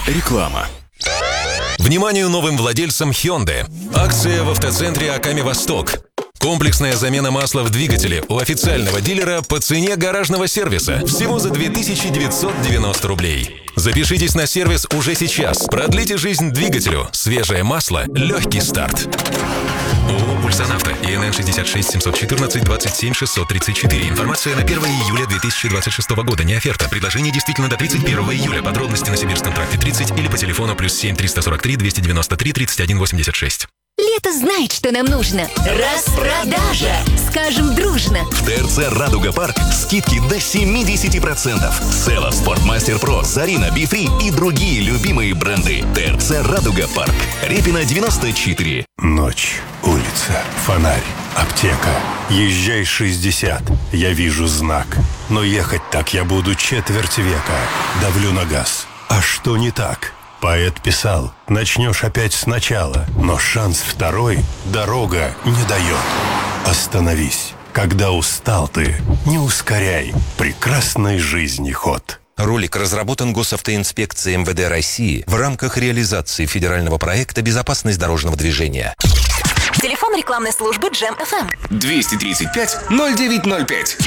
Реклама. Вниманию новым владельцам Hyundai. Акция в автоцентре Аками Восток. Комплексная замена масла в двигателе у официального дилера по цене гаражного сервиса. Всего за 2990 рублей. Запишитесь на сервис уже сейчас. Продлите жизнь двигателю. Свежее масло, легкий старт. ООО «Пульсанавто», ИНН 66 714 27 634. Информация на 1 июля 2026 года. Не оферта. Предложение действительно до 31 июля. Подробности на Сибирском тракте 30 или по телефону +7 343 293 31 86. Лето знает, что нам нужно. Распродажа! Скажем дружно. В ТРЦ «Радуга Парк» скидки до 70%. Села, Спортмастер Про, Зарина, Бифри и другие любимые бренды. ТРЦ «Радуга Парк». Репина 94. Ночь, улица, фонарь, аптека. Езжай 60. Я вижу знак. Но ехать так я буду четверть века. Давлю на газ. А что не так? Поэт писал: начнешь опять сначала, но шанс второй дорога не дает. Остановись. Когда устал ты, не ускоряй прекрасной жизни ход. Ролик разработан Госавтоинспекцией МВД России в рамках реализации федерального проекта «Безопасность дорожного движения». Телефон рекламной службы Джем FM. 235-0905.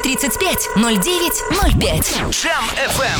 235-0905. Джем FM.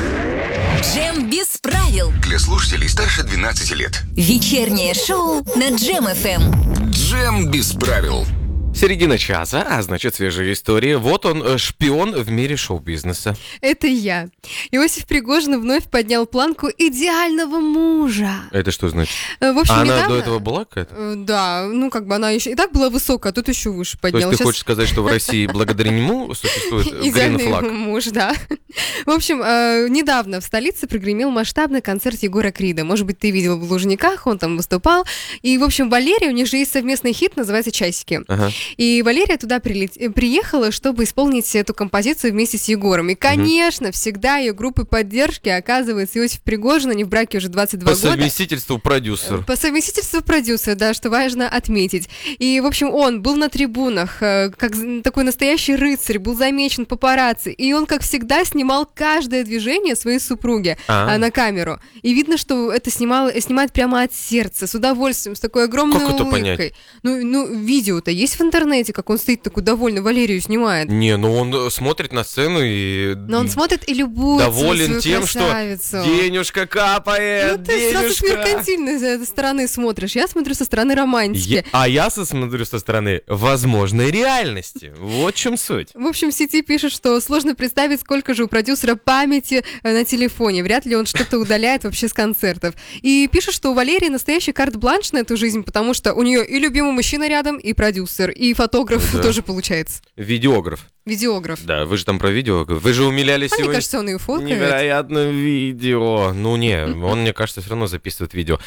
Джем без правил. Для слушателей старше 12 лет. Вечернее шоу на Джем FM. Джем без правил. Середина часа, а значит свежая история. Вот он, шпион в мире шоу-бизнеса. Это я. Иосиф Пригожин вновь поднял планку идеального мужа. Это что значит? В общем, она недавно... до этого была какая-то? Да, ну как бы она еще и так была высокая, а тут еще выше подняла. То есть ты хочешь сказать, что в России благодаря нему существует идеальный грин-флаг? муж, да. В общем, недавно в столице прогремел масштабный концерт Егора Крида. Может быть, ты видел в Лужниках, он там выступал. И, в общем, Валерия, у них же есть совместный хит, называется «Часики». Ага. И Валерия туда приехала, чтобы исполнить эту композицию вместе с Егором. И, конечно, всегда ее группой поддержки оказывается Иосиф Пригожин, они в браке уже 22 года. По совместительству продюсер. По совместительству продюсер, да, что важно отметить. И, в общем, он был на трибунах, как такой настоящий рыцарь, был замечен папарацци. И он, как всегда, снимал каждое движение своей супруги на камеру. И видно, что это снимает прямо от сердца, с удовольствием, с такой огромной улыбкой. Как это понять? Ну, видео-то есть в интернете, как он стоит такой довольный, Валерию снимает. Не, ну он смотрит на сцену и... Но он смотрит и любуется доволен тем, красавицу. Что денежка капает, ну, ты сразу с меркантильной стороны смотришь. Я смотрю со стороны романтики. Я смотрю со стороны возможной реальности. Вот в чем суть. В общем, в сети пишут, что сложно представить, сколько же у продюсера памяти на телефоне. Вряд ли он что-то удаляет вообще с концертов. И пишут, что у Валерии настоящий карт-бланш на эту жизнь, потому что у нее и любимый мужчина рядом, и продюсер, и фотограф тоже получается. Видеограф. Да, вы же там про видео. Вы же умилялись сегодня. Мне кажется, он ее фоткает. Невероятно видео. Ну не, он, мне кажется, все равно записывает видео.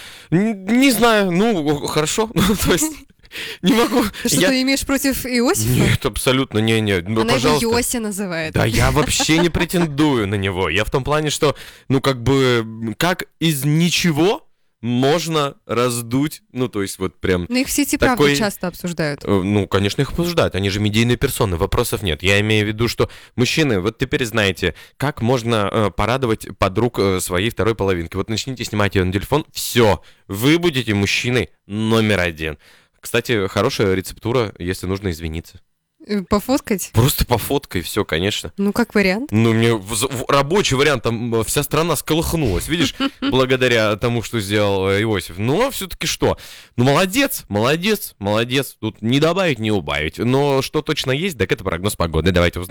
Не знаю, ну хорошо. То есть... Не могу. Ты имеешь против Иосифа? Нет, абсолютно не. Она пожалуйста. его Йося называет. Да, я вообще не претендую на него. Я в том плане, что, как из ничего можно раздуть, то есть вот прям... Но их в сети, правда, часто обсуждают. Конечно, их обсуждают, они же медийные персоны, вопросов нет. Я имею в виду, что мужчины, вот теперь знаете, как можно порадовать подруг своей второй половинки. Вот начните снимать ее на телефон, все, вы будете мужчиной номер 1. Кстати, хорошая рецептура, если нужно извиниться. Пофоткать? Просто пофоткай, все, конечно. Ну, как вариант. Мне рабочий вариант, там вся страна сколыхнулась, видишь, благодаря тому, что сделал Иосиф. Но все-таки что? Молодец. Тут не добавить, не убавить. Но что точно есть, так это прогноз погоды. Давайте узнаем.